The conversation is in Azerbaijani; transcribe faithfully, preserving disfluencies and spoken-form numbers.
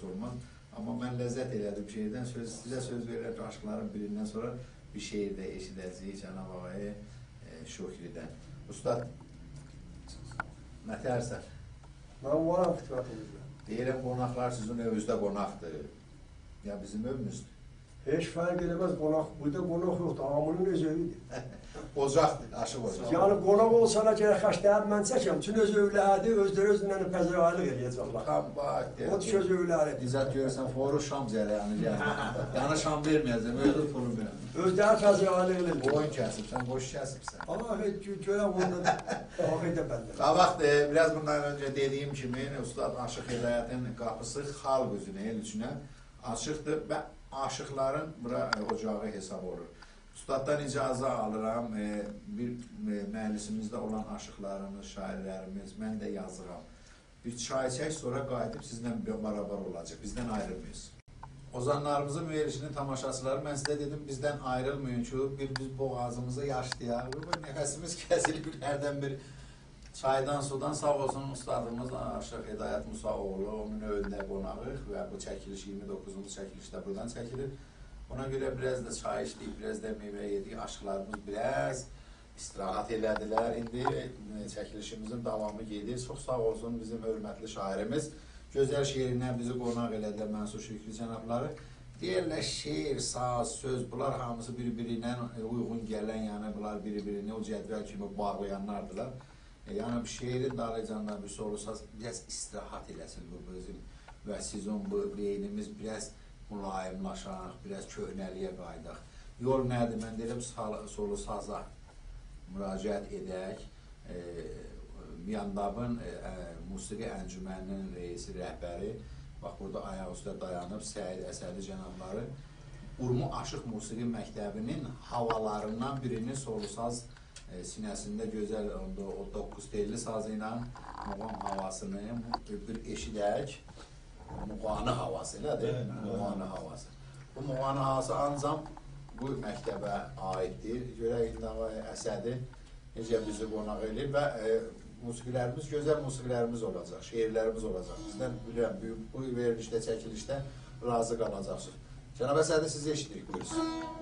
olsa olmaz. Amma mən ləzzət elədim şeirdən, söz, sizə söz verirəm ki, aşkların birindən sonra bir şeir də eşidəcəyik Cənab Ağayı e, Şokiridən. Ustad, nə tərsən? Mən varam fitratımızda. Deyirəm, qonaqlar sizin evünüzdə qonaqdır. Ya bizim evimizdir. Heç fərq eləməz qonaq. Burada qonaq yoxdur, hamının öz evidir. Ocaqdır, aşıq ocaq. Yəni qonaq olsana gərək xəstəyər mən çəkəm. Tün öz övlədi, özləri özündən pəzəvaylıq eləyəcəklər. Xam, bax, deyək. O tük öz övlədi. İzzət görürsən, foru şam cərəyanı gəlir. Yəni şam verməyəcəm, öldür pulum verəm. Özləri pəzəvaylıq eləyəcək. Boyun kəsibsən, boş kəsibsən. Amma görəm onda daxil də bəndə. Qabaq, biraz bundan öncə dediyim kimi, Ustad Aşıq Hidayətin qapısı xalq üzünə, el üçünə açıqdır və aşıqların bura ocağı hesab olur. Ustaddan icazə alıram, e, bir e, məhəllisimizdə olan aşıqlarımız, şairlərimiz, mən də yazıram. Bir çay çək, sonra qayıdıb sizlə barabar olacaq, bizdən ayrılmayız. Ozanlarımızın verilişinin tamaşaçıları, mən sizə dedim, bizdən ayrılmayın ki, bir biz boğazımıza yaşlayaq, nəfəsimiz kəsilib, hərdən bir çaydan, sudan sağ olsun ustadımız Aşıq Hidayət Musaoğlu, onun önündə qonağıq və bu çəkiliş iyirmi doqquzuncu çəkilişdə buradan çəkilir. Ona görə biraz da çay içdik, biraz da meyvə yedik, aşıqlarımız biraz istirahat elədilər. İndi çəkilişimizin davamı gedir. Çox sağ olsun bizim hörmətli şairimiz. Gözəl şeirindən bizi qonaq elədilər Mənsur Şükrü cənabları. Deyirlər, şeir, saz, söz, bunlar hamısı bir-birinə uyğun gələn, yəni bunlar bir-birini o cədvəl kimi bağlayanlardılar. Yəni şeirin dalıcanda bir solu saz biraz istirahat eləsin bu bizim və sizin bu beynimiz biraz mülayimlaşaq, biraz köhnəliyə qaydaq. Yol nədir? Mən deyirəm, solu saza müraciət edək. E, Miyandabın e, Musiqi Əncüməninin reisi, rəhbəri, bax, burada ayaq üstə dayanıb, Səid Əsədi cənabları Urmu Aşıq Musiqi Məktəbinin havalarından birini solu saz e, sinəsində gözəl o doqquz telli sazı ilə muğam havasını bir eşidək. Muğanı havası, elədir? Muğanı havası. Bu muğanı havası ancaq bu məktəbə aiddir. Görək, indi Əsədi necə bizi qonaq edir və e, musiqilərimiz, gözəl musiqilərimiz olacaq, şeirlərimiz olacaq. Bizdən bilirəm, bu verilişdə, çəkilişdə razı qalacaqsınız. Cənab Əsədi, sizi eşidirik, buyursun.